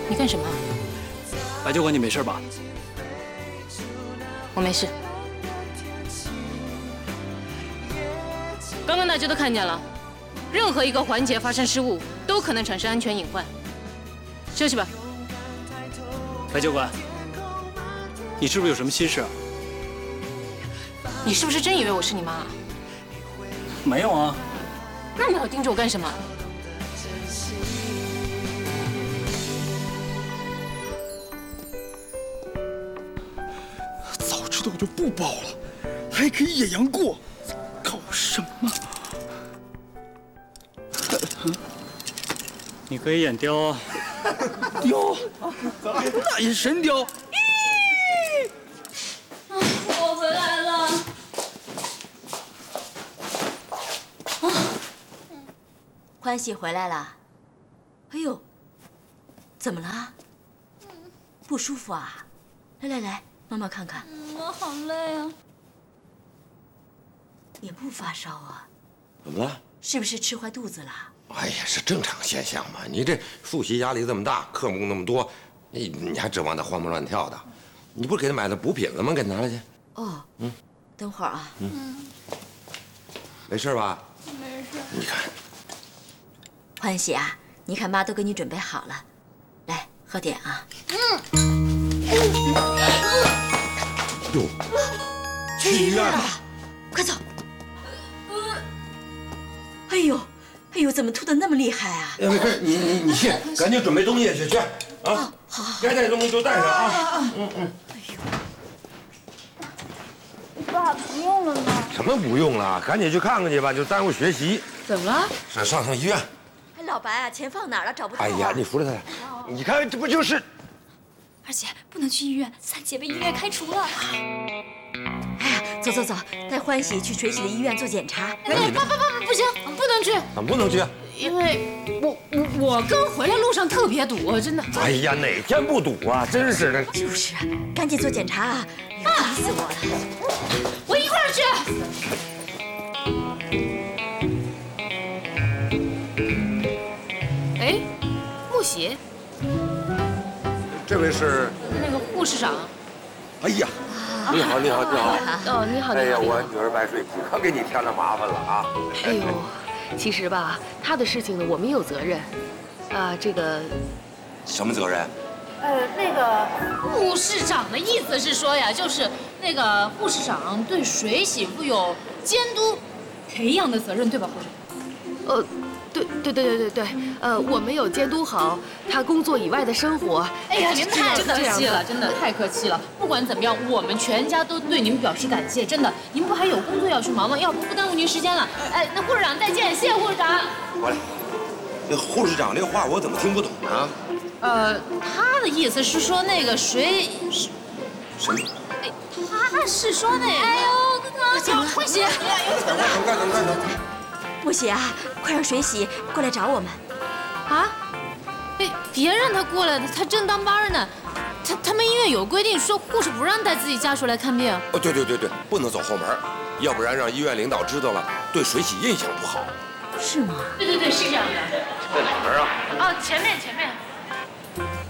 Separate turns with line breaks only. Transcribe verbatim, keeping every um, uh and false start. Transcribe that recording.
你干什么？
白教官，你没事吧？
我没事。刚刚大家都看见了，任何一个环节发生失误，都可能产生安全隐患。休息吧。
白教官，你是不是有什么心事啊？
你是不是真以为我是你妈？
没有啊。
那你老盯着我干什么？
我就不报了，还可以野杨过，搞什么？
你可以演雕啊，
雕，那也神雕。
咦，我回来了。
啊，欢喜回来了。哎呦，怎么了？不舒服啊？来来来，妈妈看看。
我好累啊！
也不发烧啊？
怎么了？
是不是吃坏肚子了？
哎呀，是正常现象嘛。你这复习压力这么大，科目那么多，你你还指望他活蹦乱跳的？你不是给他买的补品了吗？给他拿来去。
哦，嗯，等会儿啊。
嗯，没事吧？
没事。
你看，
欢喜啊，你看妈都给你准备好了，来喝点啊。
嗯。
哟，
去医院了，快走！哎呦，哎呦，怎么吐的那么厉害啊？
哎，没事，你你你去，赶紧准备东西去去啊！好，该带的东西都带上啊！嗯嗯。哎
呦，爸，不用了吗？
什么不用了？赶紧去看看去吧，就耽误学习。
怎么了？
上上趟医院。
哎，老白啊，钱放哪儿了？找不到。
哎呀，你扶着他，你看这不就是？
二姐不能去医院，三姐被医院开除了。
哎呀，走走走，带欢喜去水洗的医院做检查。
哎，爸爸爸爸，不行，不能去。
怎么不能去？
因为我我我刚回来路上特别堵，真的。
哎呀，哪天不堵啊？真是的。
就是啊，赶紧做检查啊！哎呦，急死我了。
我一块儿去。哎，木喜。
这位是
那个护士长。
哎呀，你好，你好，你好。
哦，你好，你好。
哎呀，我女儿白水可可给你添了麻烦了啊。
哎呦，其实吧，她的事情呢，我们有责任。啊，这个。
什么责任？
呃，那个护士长的意思是说呀，就是那个护士长对水洗负有监督、培养的责任，对吧，护士长？
呃。 对对对对对对，呃，我们有监督好他工作以外的生活。
哎呀，您太客气了，真的太客气了。不管怎么样，我们全家都对您表示感谢，真的。您不还有工作要去忙吗？要不不耽误您时间了。哎，那护士长再见，谢谢护士长。
过来，这护士长这话我怎么听不懂呢？
呃，他的意思是说那个水是
什么？
哎，他是说那个。哎呦，他怎么欢喜？
赶快等，赶快等。
木喜啊，快让水洗过来找我们！
啊？哎，别让他过来的，他正当班呢。他他们医院有规定，说护士不让带自己家属来看病。
哦，对对对对，不能走后门，要不然让医院领导知道了，对水洗印象不好。
是吗？
对对对，是这样的。
在哪门啊？
哦，前面前面。